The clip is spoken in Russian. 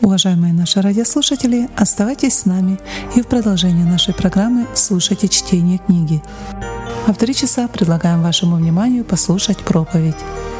Уважаемые наши радиослушатели, оставайтесь с нами и в продолжение нашей программы слушайте чтение книги. А в 3 часа предлагаем вашему вниманию послушать проповедь.